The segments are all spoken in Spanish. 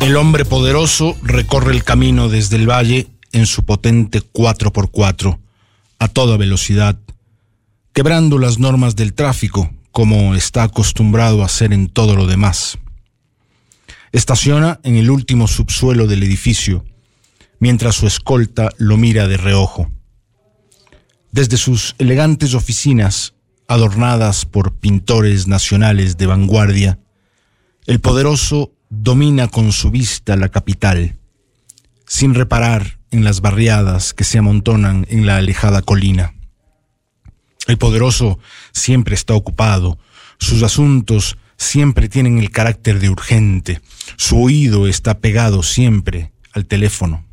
El hombre poderoso recorre el camino desde el valle en su potente 4x4 a toda velocidad, quebrando las normas del tráfico como está acostumbrado a hacer en todo lo demás. Estaciona en el último subsuelo del edificio, mientras su escolta lo mira de reojo. Desde sus elegantes oficinas, adornadas por pintores nacionales de vanguardia, el poderoso domina con su vista la capital, sin reparar en las barriadas que se amontonan en la alejada colina. El poderoso siempre está ocupado, sus asuntos siempre tienen el carácter de urgente, su oído está pegado siempre al teléfono.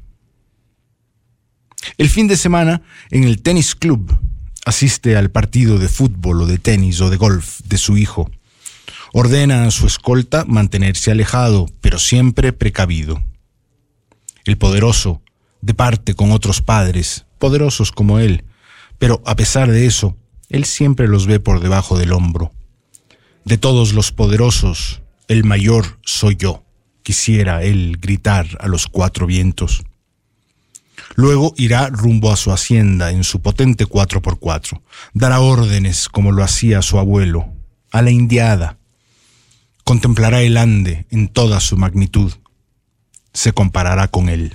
El fin de semana, en el tenis club, asiste al partido de fútbol o de tenis o de golf de su hijo. Ordena a su escolta mantenerse alejado, pero siempre precavido. El poderoso departe con otros padres, poderosos como él, pero a pesar de eso, él siempre los ve por debajo del hombro. De todos los poderosos, el mayor soy yo, quisiera él gritar a los cuatro vientos. Luego irá rumbo a su hacienda en su potente 4x4, dará órdenes como lo hacía su abuelo, a la indiada. Contemplará el Ande en toda su magnitud. Se comparará con él.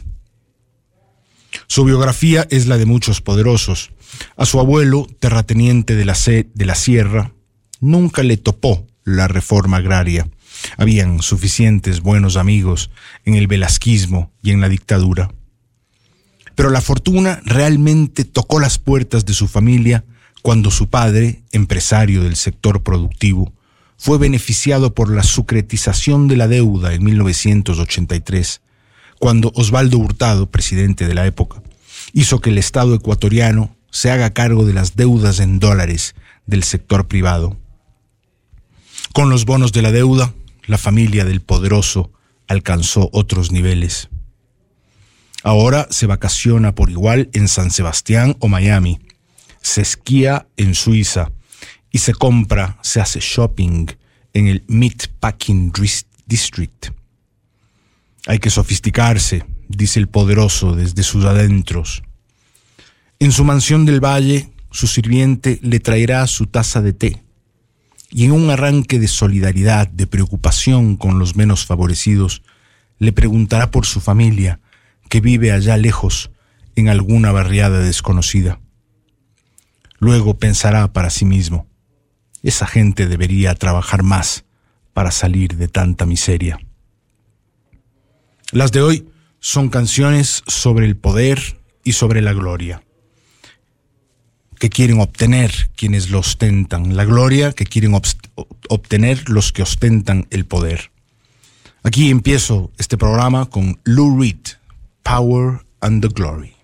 Su biografía es la de muchos poderosos. A su abuelo, terrateniente de la sierra, nunca le topó la reforma agraria. Habían suficientes buenos amigos en el velasquismo y en la dictadura. Pero la fortuna realmente tocó las puertas de su familia cuando su padre, empresario del sector productivo, fue beneficiado por la sucretización de la deuda en 1983, cuando Osvaldo Hurtado, presidente de la época, hizo que el Estado ecuatoriano se haga cargo de las deudas en dólares del sector privado. Con los bonos de la deuda, la familia del poderoso alcanzó otros niveles. Ahora se vacaciona por igual en San Sebastián o Miami, se esquía en Suiza y se hace shopping en el Meatpacking District. Hay que sofisticarse, dice el poderoso desde sus adentros. En su mansión del valle, su sirviente le traerá su taza de té y en un arranque de solidaridad, de preocupación con los menos favorecidos, le preguntará por su familia que vive allá lejos en alguna barriada desconocida. Luego pensará para sí mismo, esa gente debería trabajar más para salir de tanta miseria. Las de hoy son canciones sobre el poder y sobre la gloria que quieren obtener quienes lo ostentan, la gloria que quieren obtener los que ostentan el poder. Aquí empiezo este programa con Lou Reed, Power and the Glory.